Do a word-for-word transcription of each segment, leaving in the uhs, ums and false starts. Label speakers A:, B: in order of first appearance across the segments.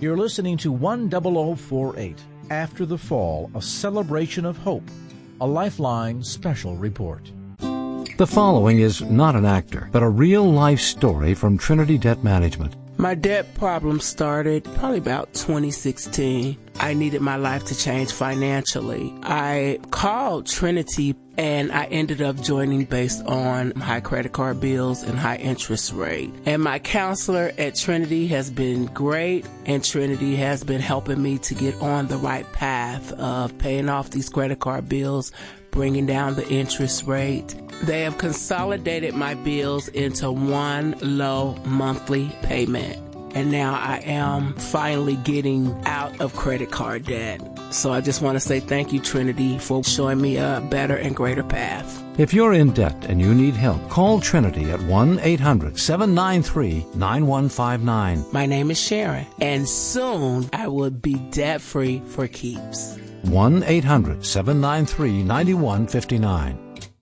A: You're listening to one thousand forty-eight, After the Fall, a celebration of hope, a Lifeline special report.
B: The following is not an actor, but a real-life story from Trinity Debt Management.
C: My debt problem started probably about twenty sixteen. I needed my life to change financially. I called Trinity and I ended up joining based on high credit card bills and high interest rate. And my counselor at Trinity has been great, and Trinity has been helping me to get on the right path of paying off these credit card bills, bringing down the interest rate. They have consolidated my bills into one low monthly payment. And now I am finally getting out of credit card debt. So I just want to say thank you, Trinity, for showing me a better and greater path.
B: If you're in debt and you need help, call Trinity at one eight hundred seven nine three nine one five nine.
C: My name is Sharon, and soon I will be debt-free for keeps.
B: one eight hundred seven nine three nine one five nine.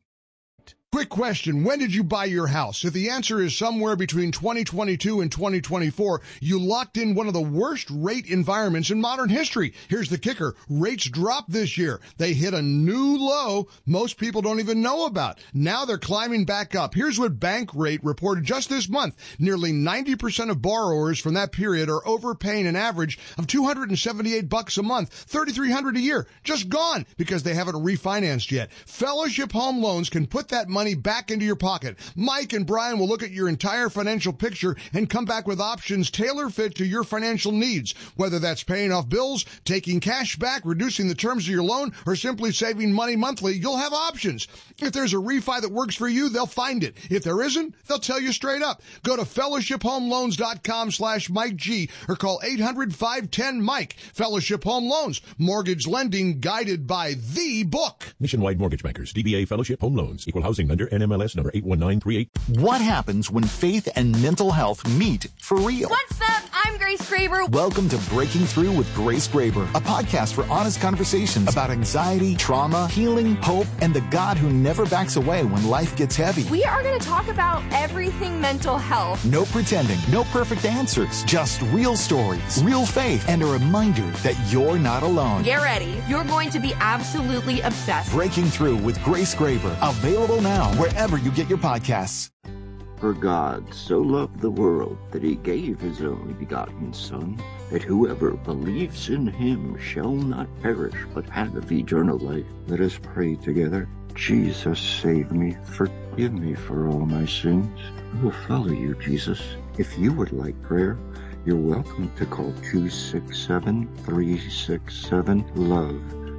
D: Quick question. When did you buy your house? If the answer is somewhere between twenty twenty-two and twenty twenty-four, you locked in one of the worst rate environments in modern history. Here's the kicker. Rates dropped this year. They hit a new low most people don't even know about. Now they're climbing back up. Here's what Bankrate reported just this month. Nearly ninety percent of borrowers from that period are overpaying an average of two hundred seventy-eight bucks a month, thirty-three hundred a year, just gone because they haven't refinanced yet. Fellowship Home Loans can put that money back into your pocket. Mike and Brian will look at your entire financial picture and come back with options tailor-fit to your financial needs, whether that's paying off bills, taking cash back, reducing the terms of your loan, or simply saving money monthly. You'll have options. If there's a refi that works for you, they'll find it. If there isn't, they'll tell you straight up. Go to fellowship home loans dot com slash Mike G or call eight hundred five one zero Mike. Fellowship Home Loans, mortgage lending guided by the book.
E: Nationwide Mortgage Bankers, D B A Fellowship Home Loans, Equal Housing Lender, N M L S number eight one nine three eight.
F: What happens when faith and mental health meet for real?
G: What's up? I'm Grace Graber.
F: Welcome to Breaking Through with Grace Graber, a podcast for honest conversations about anxiety, trauma, healing, hope, and the God who never backs away when life gets heavy.
G: We are going to talk about everything mental health.
F: No pretending, no perfect answers, just real stories, real faith, and a reminder that you're not alone.
G: Get ready. You're going to be absolutely obsessed.
F: Breaking Through with Grace Graber, available now wherever you get your podcasts.
H: For God so loved the world that he gave his only begotten Son, that whoever believes in him shall not perish, but have eternal life. Let us pray together. Jesus, save me. Forgive me for all my sins. I will follow you, Jesus. If you would like prayer, you're welcome to call two six seven, three six seven, LOVE.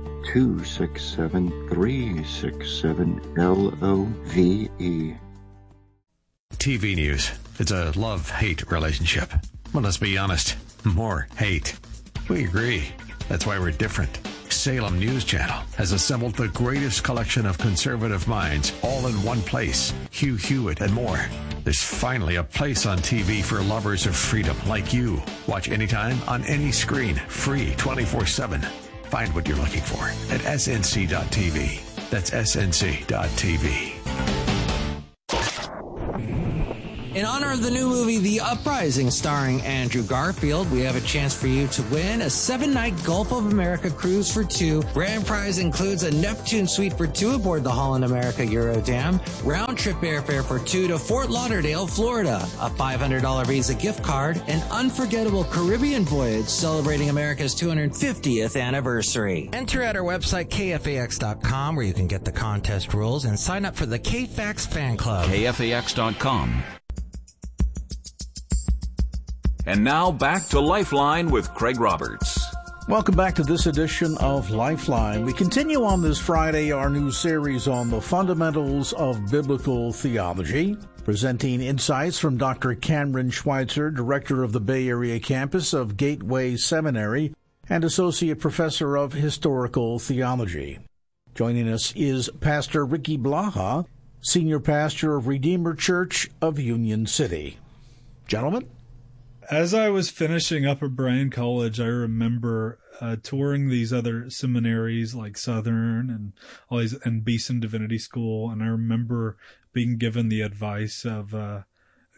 H: two six seven, three six seven, L O V E.
I: T V news. It's a love-hate relationship. Well, let's be honest. More hate. We agree. That's why we're different. Salem News Channel has assembled the greatest collection of conservative minds all in one place. Hugh Hewitt and more. There's finally a place on T V for lovers of freedom like you. Watch anytime on any screen. Free twenty-four seven. Find what you're looking for at S N C dot T V. That's S N C dot T V.
J: In honor of the new movie, The Uprising, starring Andrew Garfield, we have a chance for you to win a seven-night Gulf of America cruise for two. Grand prize includes a Neptune suite for two aboard the Holland America Eurodam, round-trip airfare for two to Fort Lauderdale, Florida, a five hundred dollars Visa gift card, an unforgettable Caribbean voyage celebrating America's two hundred fiftieth anniversary. Enter at our website, K F A X dot com, where you can get the contest rules and sign up for the K-Fax fan club.
K: K F A X dot com. And now back to Lifeline with Craig Roberts.
A: Welcome back to this edition of Lifeline. We continue on this Friday our new series on the fundamentals of biblical theology, presenting insights from Doctor Cameron Schweitzer, director of the Bay Area campus of Gateway Seminary and associate professor of historical theology. Joining us is Pastor Ricky Blaha, senior pastor of Redeemer Church of Union City. Gentlemen?
L: As I was finishing up at Bryan College, I remember uh, touring these other seminaries like Southern and all these, and Beeson Divinity School, and I remember being given the advice of, uh,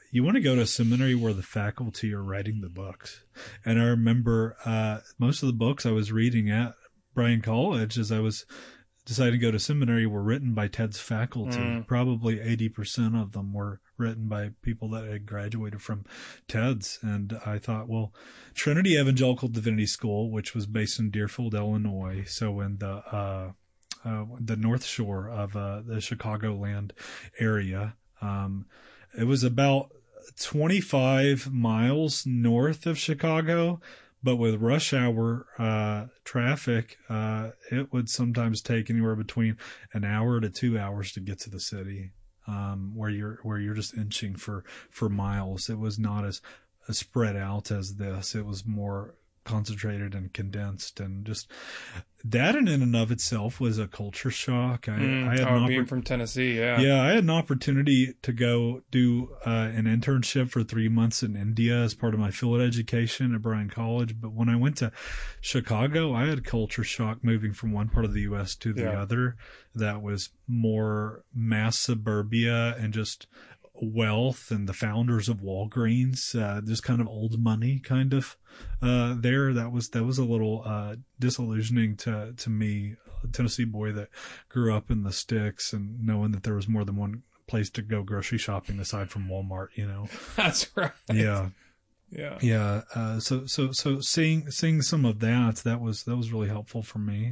L: you want to go to a seminary where the faculty are writing the books. And I remember uh, most of the books I was reading at Bryan College as I was deciding to go to seminary were written by TED's faculty. Mm. Probably eighty percent of them were written by people that had graduated from TED's. And I thought, well, Trinity Evangelical Divinity School, which was based in Deerfield, Illinois, so in the uh, uh, the North Shore of uh, the Chicagoland area, um, it was about twenty-five miles north of Chicago. But with rush hour uh, traffic, uh, it would sometimes take anywhere between an hour to two hours to get to the city, um, where you're where you're just inching for, for miles. It was not as, as spread out as this. It was more concentrated and condensed, and just that in and of itself was a culture shock. I,
M: mm,
L: I had
M: oh,
L: an
M: being
L: oppor-
M: from Tennessee, yeah,
L: yeah, I had an opportunity to go do uh, an internship for three months in India as part of my field education at Bryan College. But when I went to Chicago, I had culture shock moving from one part of the U S to the
M: yeah.
L: other. That was more mass suburbia and just wealth, and the founders of Walgreens, uh, just kind of old money kind of, uh, there. That was, that was a little, uh, disillusioning to, to me, a Tennessee boy that grew up in the sticks and knowing that there was more than one place to go grocery shopping aside from Walmart, you know?
M: That's right.
L: Yeah.
M: Yeah.
L: Yeah. Uh, so, so, so seeing, seeing some of that, that was, that was really helpful for me.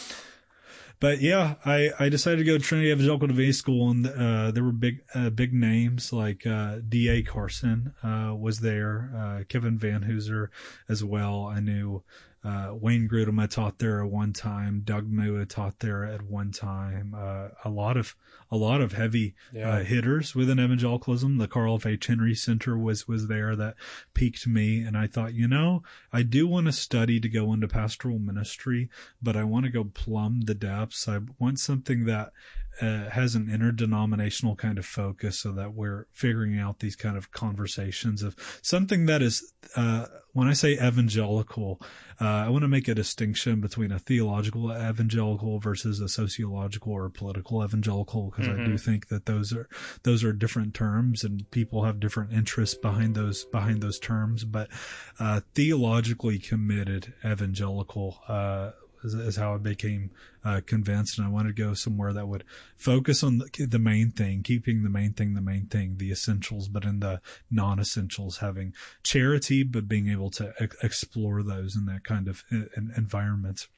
L: But yeah, I, I decided to go to Trinity Evangelical Divinity School, and uh, there were big uh, big names like uh, D A Carson uh, was there, uh, Kevin Van Hooser as well. I knew uh, Wayne Grudem. I taught there at one time. Doug Moo taught there at one time. Uh, a lot of a lot of heavy
M: yeah.
L: uh, hitters within evangelicalism. The Carl F. H. Henry Center was was there that piqued me, and I thought, you know, I do want to study to go into pastoral ministry, but I want to go plumb the depths. I want something that uh, has an interdenominational kind of focus, so that we're figuring out these kind of conversations of something that is, uh, when I say evangelical, uh, I want to make a distinction between a theological evangelical versus a sociological or political evangelical, because mm-hmm. I do think that those are, those are different terms, and people have different interests behind those, behind those terms. But, uh, theologically committed evangelical, uh, Is, is how I became uh, convinced, and I wanted to go somewhere that would focus on the, the main thing, keeping the main thing the main thing, the essentials, but in the non-essentials, having charity, but being able to ex- explore those in that kind of in, environment.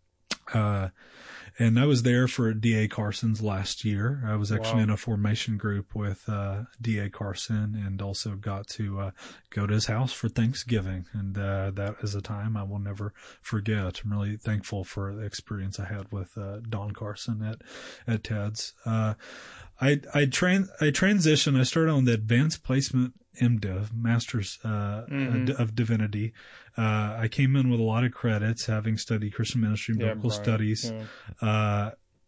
L: Uh, and I was there for D A Carson's last year. I was actually wow. in a formation group with, uh, D A Carson, and also got to, uh, go to his house for Thanksgiving. And, uh, that is a time I will never forget. I'm really thankful for the experience I had with, uh, Don Carson at, at TED's. Uh, I, I tran, I transitioned, I started on the advanced placement MDiv, Master's, uh, mm-hmm. of Divinity. Uh, I came in with a lot of credits, having studied Christian ministry and
M: yeah,
L: biblical
M: Brian.
L: studies.
M: Yeah.
L: Uh,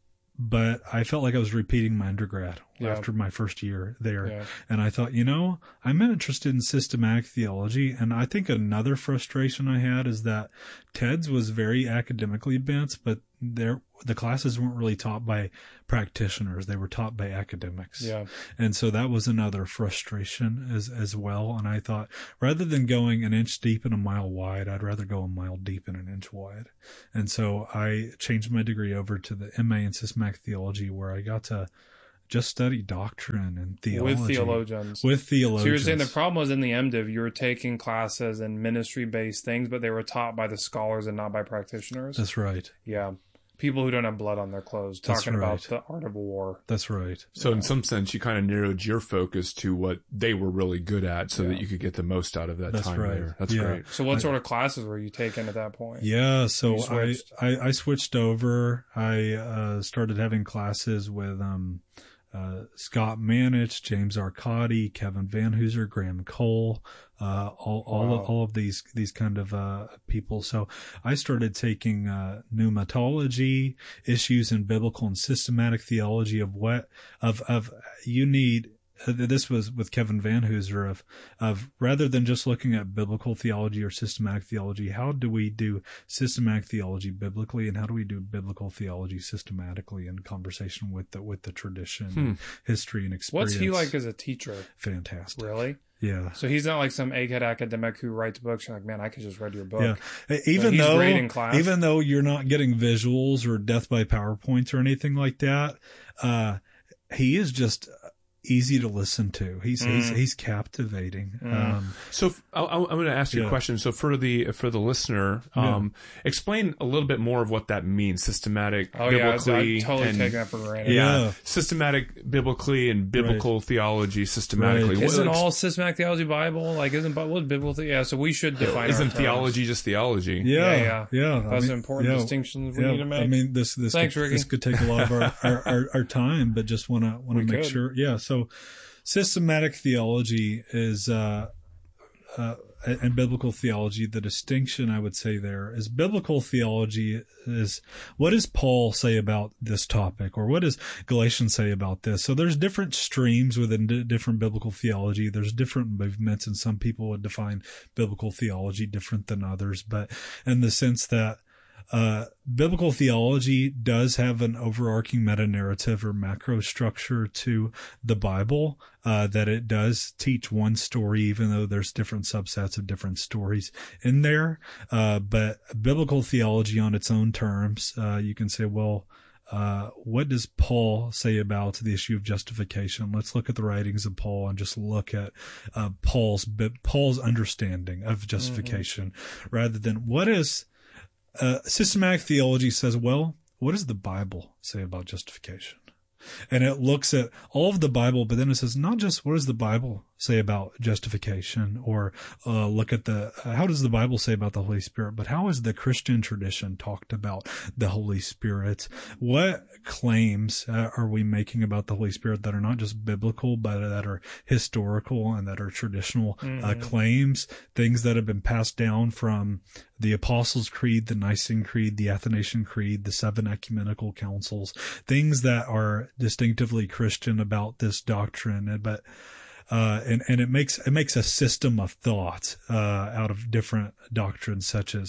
L: but I felt like I was repeating my undergrad
M: yeah.
L: after my first year there.
M: Yeah.
L: And I thought, you know, I'm interested in systematic theology. And I think another frustration I had is that TED's was very academically bent, but there, the classes weren't really taught by practitioners. They were taught by academics.
M: Yeah.
L: And so that was another frustration as, as well. And I thought, rather than going an inch deep and a mile wide, I'd rather go a mile deep and an inch wide. And so I changed my degree over to the M A in systematic theology, where I got to just study doctrine and theology.
M: With theologians.
L: With theologians.
M: So you're saying the problem was in the MDiv, you were taking classes and ministry-based things, but they were taught by the scholars and not by practitioners?
L: That's right.
M: Yeah. People who don't have blood on their clothes, talking
L: right.
M: about the art of war.
L: That's right.
N: So yeah. in some sense, you kind of narrowed your focus to what they were really good at, so yeah. that you could get the most out of that
L: That's
N: time
L: right.
N: there. That's
L: yeah.
N: great.
M: So what
L: I,
M: sort of classes were you taking at that point?
L: Yeah, so I,
M: switched?
L: I, I switched over. I uh, started having classes with um, uh, Scott Manich, James Arcadi, Kevin Van Hooser, Graham Cole, uh, all, all,
M: wow.
L: of, all of these, these kind of, uh, people. So I started taking, uh, pneumatology, issues in biblical and systematic theology of what, of, of, you need, this was with Kevin Van Hooser of, of rather than just looking at biblical theology or systematic theology, how do we do systematic theology biblically, and how do we do biblical theology systematically in conversation with the, with the tradition,
M: hmm.
L: and history and experience?
M: What's he like as a teacher?
L: Fantastic.
M: Really?
L: Yeah.
M: So he's not like some egghead academic who writes books. You're like, man, I could just read your book.
L: Yeah. Even
M: so
L: though,
M: great in class.
L: even though you're not getting visuals or death by PowerPoints or anything like that, uh, he is just easy to listen to. He's mm. he's he's captivating. Mm. Um,
N: so f- I, I'm going to ask you yeah. a question. So for the for the listener, um, yeah. explain a little bit more of what that means. Systematic,
M: oh,
N: biblically,
M: yeah, I totally
N: and,
M: take that for granted.
N: Yeah,
L: yeah.
N: systematic, biblically, and biblical right. theology systematically.
L: Right.
M: Isn't all systematic theology Bible? Like, isn't what biblical? The- yeah, so we should define.
N: Isn't
M: our
N: theology just theology?
L: Yeah,
M: yeah, yeah.
L: yeah.
M: That's
L: I mean,
M: an important
L: yeah,
M: distinction we
L: yeah.
M: need to make.
L: I mean, this this
M: Thanks,
L: could,
M: Ricky.
L: this could take a lot of our our, our, our time, but just want to want to make
M: could.
L: sure. Yeah, so. Systematic theology is, uh, uh, and biblical theology, the distinction I would say there is biblical theology is what does Paul say about this topic, or what does Galatians say about this? So there's different streams within d- different biblical theology. There's different movements, and some people would define biblical theology different than others, but in the sense that Uh, biblical theology does have an overarching meta-narrative or macro structure to the Bible, uh, that it does teach one story, even though there's different subsets of different stories in there. Uh, but biblical theology on its own terms, uh, you can say, well, uh, what does Paul say about the issue of justification? Let's look at the writings of Paul and just look at, uh, Paul's, Paul's understanding of justification mm-hmm. rather than what is, Uh, systematic theology says, well, what does the Bible say about justification? And it looks at all of the Bible, but then it says not just what does the Bible say about justification, or uh, look at the uh, how does the Bible say about the Holy Spirit, but how has the Christian tradition talked about the Holy Spirit? What claims uh, are we making about the Holy Spirit that are not just biblical, but that are historical and that are traditional mm-hmm. uh, claims, things that have been passed down from the Apostles' Creed, the Nicene Creed, the Athanasian Creed, the seven ecumenical councils, things that are distinctively Christian about this doctrine, but Uh, and, and it makes, it makes a system of thought, uh, out of different doctrines such as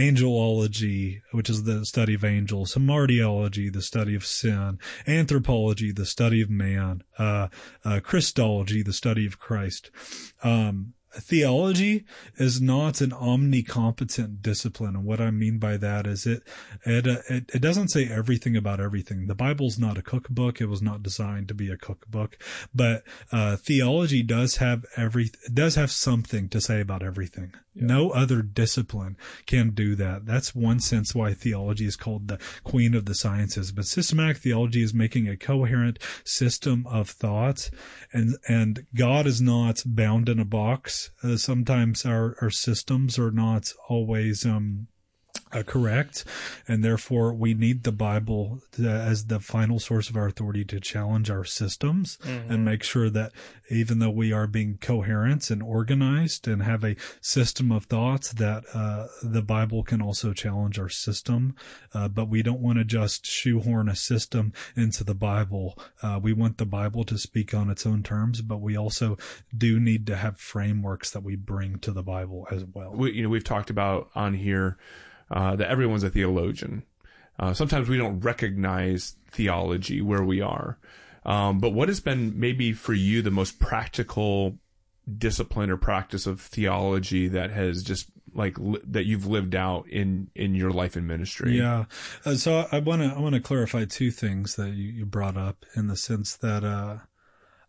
L: angelology, which is the study of angels, hamartiology, the study of sin, anthropology, the study of man, uh, uh, Christology, the study of Christ. Um, Theology is not an omnicompetent discipline, and what I mean by that is it it, uh, it it doesn't say everything about everything. The Bible's not a cookbook; it was not designed to be a cookbook. But uh, theology does have every does have something to say about everything. Yeah. No other discipline can do that. That's one sense why theology is called the queen of the sciences. But systematic theology is making a coherent system of thought, and and God is not bound in a box. Uh, sometimes our, our systems are not always um, uh, correct, and therefore we need the Bible to, as the final source of our authority to challenge our systems mm-hmm. and make sure that even though we are being coherent and organized and have a system of thoughts, that uh, the Bible can also challenge our system. Uh, but we don't want to just shoehorn a system into the Bible. Uh, we want the Bible to speak on its own terms, but we also do need to have frameworks that we bring to the Bible as well.
N: We, you know, we've talked about on here uh, that everyone's a theologian. Uh, sometimes we don't recognize theology where we are. Um, but what has been maybe for you the most practical discipline or practice of theology that has just like li- that you've lived out in, in your life and ministry?
L: Yeah. Uh, so I want to, I want to clarify two things that you, you brought up, in the sense that, uh,